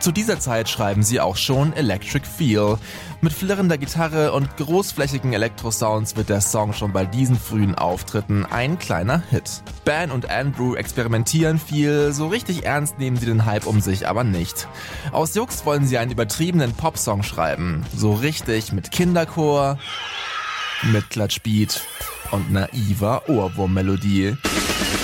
Zu dieser Zeit schreiben sie auch schon Electric Feel. Mit flirrender Gitarre und großflächigen Elektrosounds wird der Song schon bei diesen frühen Auftritten ein kleiner Hit. Ben und Andrew experimentieren viel, so richtig ernst nehmen sie den Hype um sich aber nicht. Aus Jux wollen sie einen übertriebenen Popsong schreiben, so richtig mit Kinderchor, mit Klatschbeat und naiver Ohrwurmmelodie.